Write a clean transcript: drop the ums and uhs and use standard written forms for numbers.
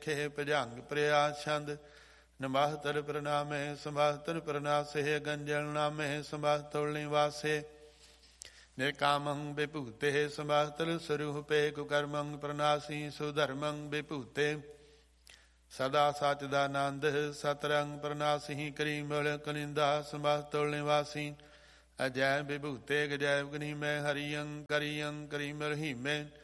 ਲੇਖੇ ਭਜੰਗ ਪ੍ਰਿਆ ਛੰਦ ਨਮਸਤਰ ਪ੍ਰਣਾਮੇ ਸੰਭਾਸਤਰ ਪ੍ਰਣਾਸੇ ਗੰਜਲ ਨਾਮੇ ਸੰਭਾਸਤੁਲ ਨਿਵਾਸੇ ਨਿਰਕਾਮੰ ਵਿਭੂਤੇ ਸੰਭਾਸਤਰ ਸਰੂਪੇ ਕੁਕਰਮੰ ਪ੍ਰਣਾਸੀ ਸੁਧਰਮੰ ਵਿਭੂਤੇ ਸਦਾ ਸਚਦਾਨੰਦ ਸਤਰੰਗ ਪ੍ਰਣਾਸੀ ਕਰੀਮਲ ਕਨਿੰਦਾ ਸੰਭਾਸਤੁਲ ਨਿਵਾਸੀ ਅਜੈ ਵਿਭੂਤੇ ਗਜੈ ਗਨੀਮੈ ਹਰੀਅੰ ਕਰੀਅੰ ਕਰੀਮਲ ਹੀਮੈ